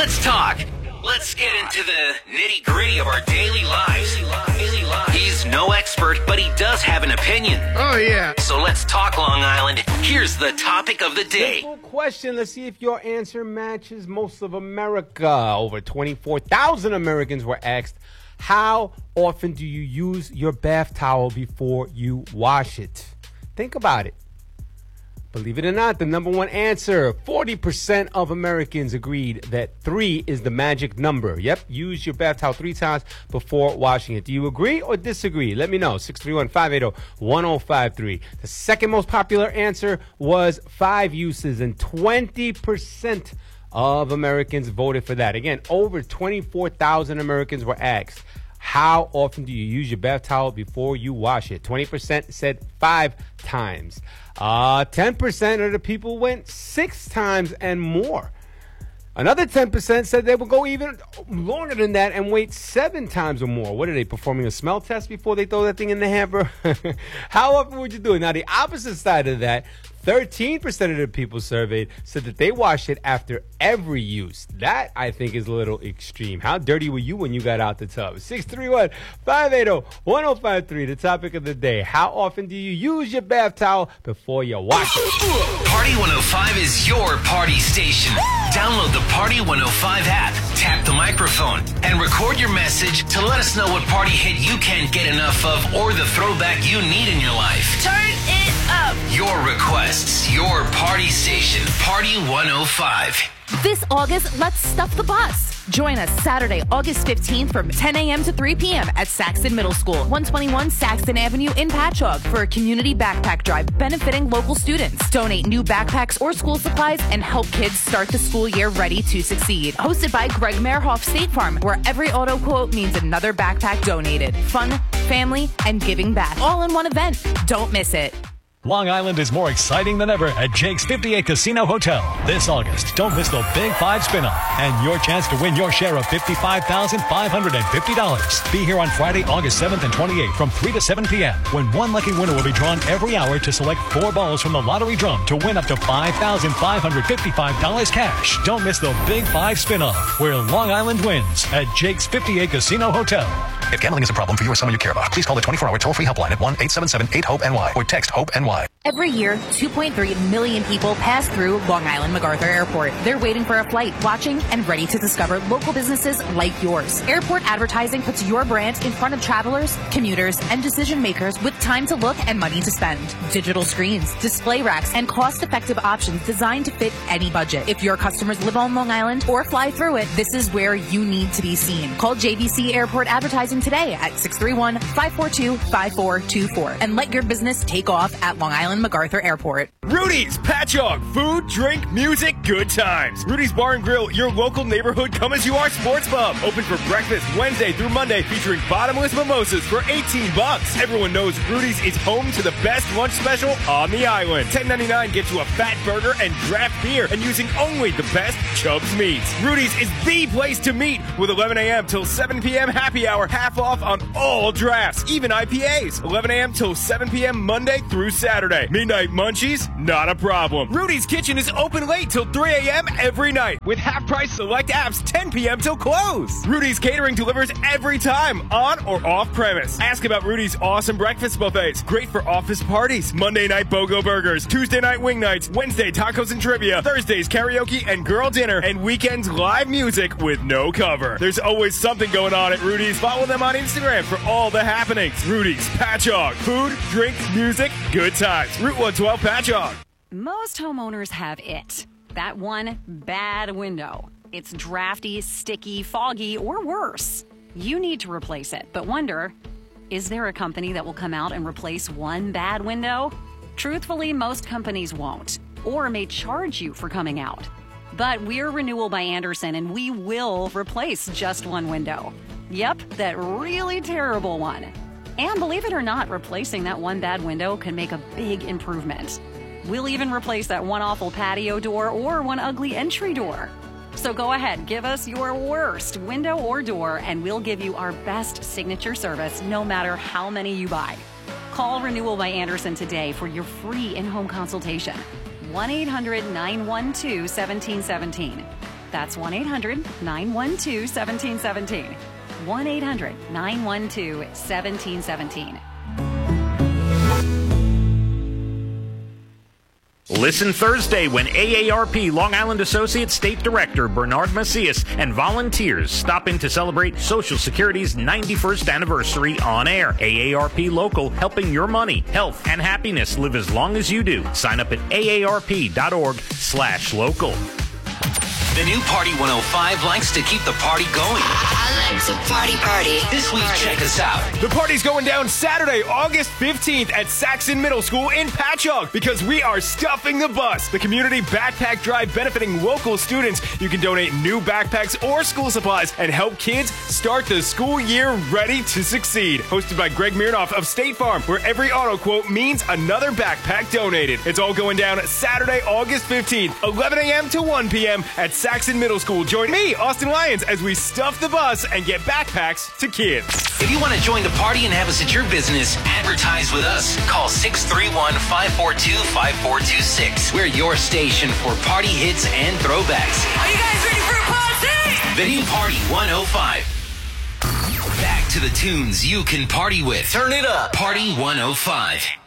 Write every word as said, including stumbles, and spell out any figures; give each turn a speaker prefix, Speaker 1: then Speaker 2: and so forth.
Speaker 1: Let's talk. Let's get into the nitty-gritty of our daily lives. He's no expert, but he does have an opinion.
Speaker 2: Oh, yeah.
Speaker 1: So let's talk, Long Island. Here's the topic of the day.
Speaker 3: Simple question. Let's see if your answer matches most of America. Over twenty-four thousand Americans were asked, how often do you use your bath towel before you wash it? Think about it. Believe it or not, the number one answer, forty percent of Americans agreed that three is the magic number. Yep, use your bath towel three times before washing it. Do you agree or disagree? Let me know, six three one, five eight zero, one zero five three. The second most popular answer was five uses, and twenty percent of Americans voted for that. Again, over twenty-four thousand Americans were asked, how often do you use your bath towel before you wash it? twenty percent said five times. Uh, ten percent of the people went six times and more. Another ten percent said they would go even longer than that and wait seven times or more. What are they, performing a smell test before they throw that thing in the hamper? How often would you do it? Now, the opposite side of that, thirteen percent of the people surveyed said that they wash it after every use. That, I think, is a little extreme. How dirty were you when you got out the tub? six three one, five eight zero, one zero five three, the topic of the day. How often do you use your bath towel before you wash it?
Speaker 1: Party one oh five is your party station. Download the Party one oh five app, tap the microphone, and record your message to let us know what party hit you can't get enough of or the throwback you need in your life.
Speaker 4: Turn it up.
Speaker 1: Your requests, your party station, Party one oh five.
Speaker 4: This August, let's stuff the bus. Join us Saturday, August fifteenth from ten a.m. to three p.m. at Saxton Middle School, one twenty-one Saxton Avenue in Patchogue for a community backpack drive benefiting local students. Donate new backpacks or school supplies and help kids start the school year ready to succeed. Hosted by Greg Merhoff State Farm, where every auto quote means another backpack donated. Fun, family, and giving back. All in one event. Don't miss it.
Speaker 5: Long Island is more exciting than ever at Jake's fifty-eight Casino Hotel. This August, don't miss the Big Five Spin-Off and your chance to win your share of fifty-five thousand five hundred fifty dollars. Be here on Friday, August seventh and twenty-eighth from three to seven p.m. when one lucky winner will be drawn every hour to select four balls from the lottery drum to win up to five thousand five hundred fifty-five dollars cash. Don't miss the Big Five Spin-Off, where Long Island wins at Jake's fifty-eight Casino Hotel.
Speaker 6: If gambling is a problem for you or someone you care about, please call the twenty-four hour toll-free helpline at one eight seven seven eight hope N Y or text HOPE-N Y.
Speaker 4: Every year, two point three million people pass through Long Island MacArthur Airport. They're waiting for a flight, watching, and ready to discover local businesses like yours. Airport advertising puts your brand in front of travelers, commuters, and decision makers with time to look and money to spend. Digital screens, display racks, and cost-effective options designed to fit any budget. If your customers live on Long Island or fly through it, this is where you need to be seen. Call J V C Airport Advertising today at six three one, five four two, five four two four and let your business take off at Long Island MacArthur Airport.
Speaker 7: Rudy's Patchogue. Food, drink, music, good times. Rudy's Bar and Grill, your local neighborhood come-as-you-are sports pub. Open for breakfast Wednesday through Monday, featuring bottomless mimosas for eighteen bucks. Everyone knows Rudy's is home to the best lunch special on the island. ten ninety-nine gets you a fat burger and draft beer, and using only the best Chubb's meats. Rudy's is the place to meet with eleven a.m. till seven p.m. happy hour, half off on all drafts, even I P As. eleven a.m. till seven p.m. Monday through Saturday. Midnight munchies? Not a problem. Rudy's Kitchen is open late till three a.m. every night with half-price select apps ten p.m. till close. Rudy's Catering delivers every time, on or off premise. Ask about Rudy's awesome breakfast buffets. Great for office parties. Monday night BOGO burgers. Tuesday night wing nights. Wednesday tacos and trivia. Thursdays karaoke and girl dinner. And weekends live music with no cover. There's always something going on at Rudy's. Follow them on Instagram for all the happenings. Rudy's Patchogue. Food, drink, music, good times. Route one twelve Patchogue.
Speaker 8: Most homeowners have it. That one bad window. It's drafty, sticky, foggy, or worse. You need to replace it, but wonder, is there a company that will come out and replace one bad window? Truthfully, most companies won't, or may charge you for coming out. But we're Renewal by Andersen, and we will replace just one window. Yep, that really terrible one. And believe it or not, replacing that one bad window can make a big improvement. We'll even replace that one awful patio door or one ugly entry door. So go ahead, give us your worst window or door, and we'll give you our best signature service no matter how many you buy. Call Renewal by Andersen today for your free in-home consultation. one eight hundred, nine one two, one seven one seven. That's one eight hundred nine one two one seven one seven. one eight hundred nine one two one seven one seven.
Speaker 2: Listen Thursday when A A R P Long Island Associate State Director Bernard Macias and volunteers stop in to celebrate Social Security's ninety-first anniversary on air. A A R P Local, helping your money, health, and happiness live as long as you do. Sign up at aarp.org slash local.
Speaker 1: The new Party one oh five likes to keep the party going.
Speaker 9: I like to party party.
Speaker 1: This week, check us out.
Speaker 7: The party's going down Saturday, August fifteenth at Saxon Middle School in Patchogue because we are stuffing the bus. The community backpack drive benefiting local students. You can donate new backpacks or school supplies and help kids start the school year ready to succeed. Hosted by Greg Mirnoff of State Farm, where every auto quote means another backpack donated. It's all going down Saturday, August fifteenth, eleven a.m. to one p.m. at Saxon Middle School. Join me, Austin Lyons, as we stuff the bus and get backpacks to kids.
Speaker 1: If you want to join the party and have us at your business, advertise with us. Call six three one, five four two, five four two six. We're your station for party hits and throwbacks.
Speaker 9: Are you guys ready for a party?
Speaker 1: The new Party one oh five. Back to the tunes you can party with. Turn it up. Party one oh five.